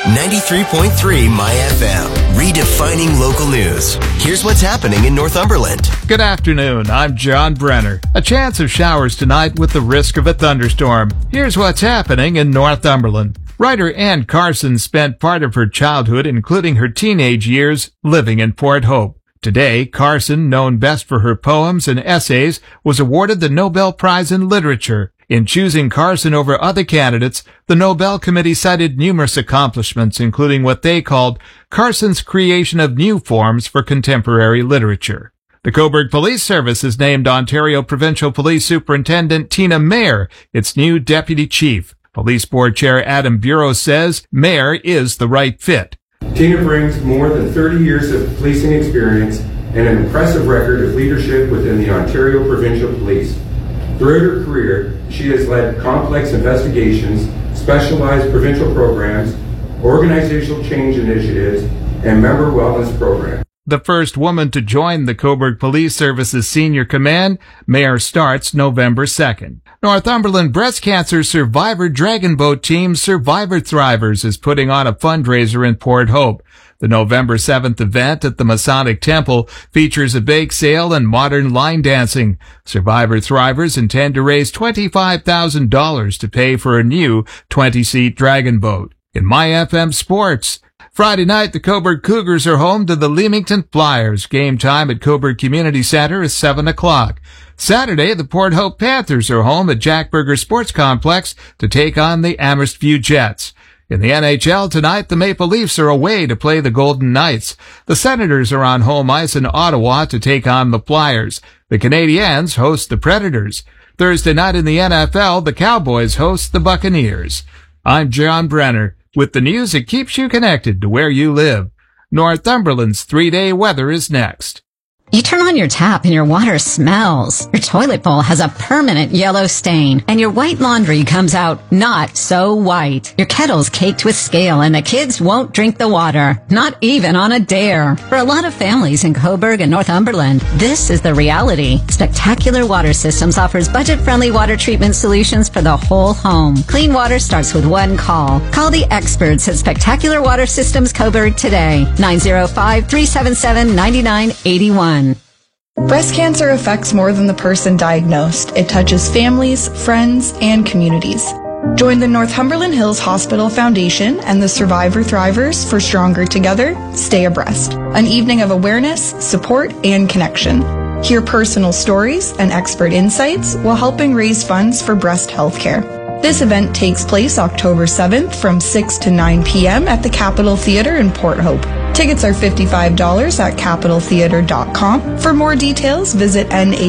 93.3 My FM, redefining local news. Here's what's happening in Northumberland. Good afternoon, I'm John Brenner. A chance of showers tonight with the risk of a thunderstorm. Here's what's happening in Northumberland. Writer Ann Carson spent part of her childhood, including her teenage years, living in Port Hope. Today, Carson, known best for her poems and essays, was awarded the Nobel Prize in Literature. In choosing Carson over other candidates, the Nobel Committee cited numerous accomplishments, including what they called Carson's creation of new forms for contemporary literature. The Cobourg Police Service has named Ontario Provincial Police Superintendent Tina Mayer its new deputy chief. Police Board Chair Adam Bureau says Mayer is the right fit. Tina brings more than 30 years of policing experience and an impressive record of leadership within the Ontario Provincial Police. Throughout her career, she has led complex investigations, specialized provincial programs, organizational change initiatives, and member wellness programs. The first woman to join the Cobourg Police Service's senior command, Mayer, starts November 2nd. Northumberland Breast Cancer Survivor Dragon Boat Team Survivor Thrivers is putting on a fundraiser in Port Hope. The November 7th event at the Masonic Temple features a bake sale and modern line dancing. Survivor Thrivers intend to raise $25,000 to pay for a new 20-seat dragon boat. In My FM Sports, Friday night, the Cobourg Cougars are home to the Leamington Flyers. Game time at Cobourg Community Center is 7 o'clock. Saturday, the Port Hope Panthers are home at Jack Burger Sports Complex to take on the Amherst View Jets. In the NHL tonight, the Maple Leafs are away to play the Golden Knights. The Senators are on home ice in Ottawa to take on the Flyers. The Canadiens host the Predators. Thursday night in the NFL, the Cowboys host the Buccaneers. I'm John Brenner with the news that keeps you connected to where you live. Northumberland's 3-day weather is next. You turn on your tap and your water smells. Your toilet bowl has a permanent yellow stain, and your white laundry comes out not so white. Your kettle's caked with scale, and the kids won't drink the water, not even on a dare. For a lot of families in Cobourg and Northumberland, this is the reality. Spectacular Water Systems offers budget-friendly water treatment solutions for the whole home. Clean water starts with one call. Call the experts at Spectacular Water Systems Cobourg today, 905-377-9981. Breast cancer affects more than the person diagnosed. It touches families, friends, and communities. Join the Northumberland Hills Hospital Foundation and the Survivor Thrivers for Stronger Together, Stay Abreast. An evening of awareness, support, and connection. Hear personal stories and expert insights while helping raise funds for breast health care. This event takes place October 7th from 6 to 9 p.m. at the Capitol Theatre in Port Hope. Tickets are $55 at capitaltheatre.com. For more details, visit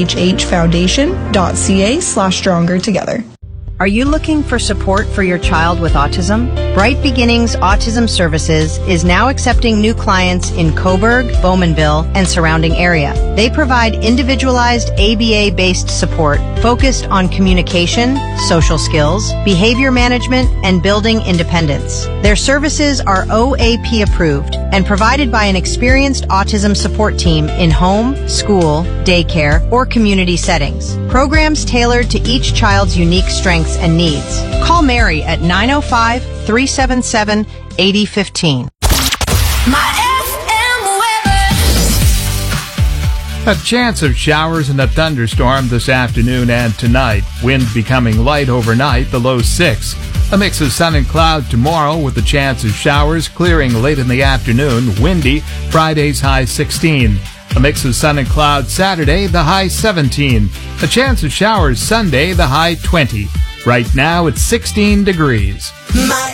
nhhfoundation.ca/strongertogether. Are you looking for support for your child with autism? Bright Beginnings Autism Services is now accepting new clients in Cobourg, Bowmanville, and surrounding area. They provide individualized ABA-based support focused on communication, social skills, behavior management, and building independence. Their services are OAP approved and provided by an experienced autism support team in home, school, daycare, or community settings. Programs tailored to each child's unique strengths and needs. Call Mary at 905-377-8015. A chance of showers and a thunderstorm this afternoon and tonight. Wind becoming light overnight, the low 6. A mix of sun and cloud tomorrow with a chance of showers clearing late in the afternoon. Windy, Friday's high 16. A mix of sun and cloud Saturday, the high 17. A chance of showers Sunday, the high 20. Right now it's 16 degrees. My